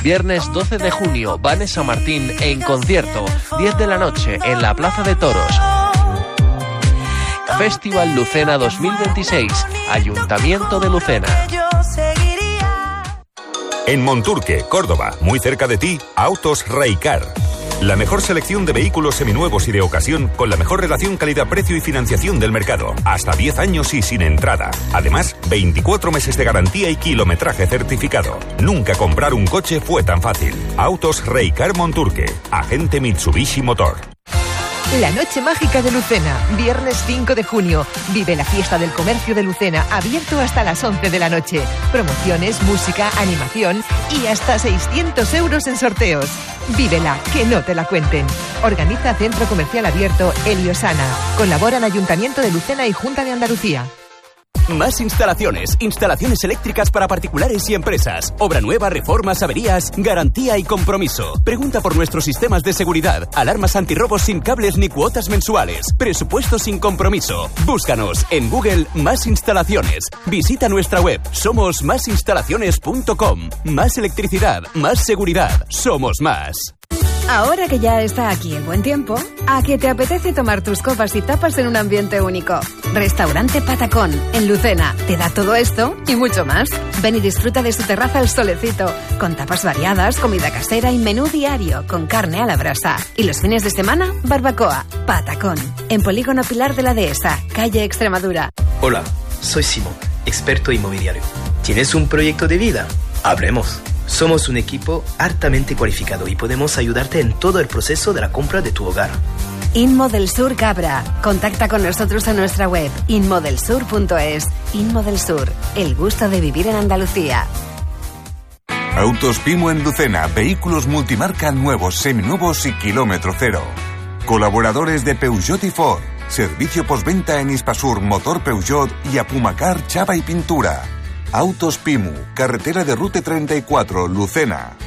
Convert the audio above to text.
Viernes 12 de junio, Vanessa Martín en concierto, 10 de la noche en la Plaza de Toros. Festival Lucena 2026, Ayuntamiento de Lucena. En Monturque, Córdoba, muy cerca de ti, Autos Reycar. La mejor selección de vehículos seminuevos y de ocasión con la mejor relación calidad-precio y financiación del mercado. Hasta 10 años y sin entrada. Además, 24 meses de garantía y kilometraje certificado. Nunca comprar un coche fue tan fácil. Autos Reycar Monturque. Agente Mitsubishi Motor. La Noche Mágica de Lucena, viernes 5 de junio. Vive la fiesta del comercio de Lucena, abierto hasta las 11 de la noche. Promociones, música, animación y hasta 600 euros en sorteos. Vívela, que no te la cuenten. Organiza Centro Comercial Abierto Heliosana. Colaboran Ayuntamiento de Lucena y Junta de Andalucía. Más instalaciones eléctricas para particulares y empresas. Obra nueva, reformas, averías, garantía y compromiso. Pregunta por nuestros sistemas de seguridad, alarmas antirrobos sin cables ni cuotas mensuales, presupuesto sin compromiso. Búscanos en Google Más Instalaciones. Visita nuestra web, somos másinstalaciones.com. Más electricidad, más seguridad, somos más. Ahora que ya está aquí el buen tiempo, ¿a que te apetece tomar tus copas y tapas en un ambiente único? Restaurante Patacón, en Lucena, te da todo esto y mucho más. Ven y disfruta de su terraza al solecito, con tapas variadas, comida casera y menú diario, con carne a la brasa. Y los fines de semana, barbacoa. Patacón, en Polígono Pilar de la Dehesa, calle Extremadura. Hola, soy Simón, experto inmobiliario. ¿Tienes un proyecto de vida? Hablemos. Somos un equipo altamente cualificado y podemos ayudarte en todo el proceso de la compra de tu hogar. Inmo del Sur Cabra. Contacta con nosotros en nuestra web inmodelsur.es. Inmo del Sur, el gusto de vivir en Andalucía. Autos Pimo en Lucena, vehículos multimarca nuevos, seminuevos y kilómetro cero. Colaboradores de Peugeot y Ford. Servicio postventa en Hispasur, Motor Peugeot y Apumacar, Chapa y Pintura. Autos Pimu, carretera de Rute 34, Lucena.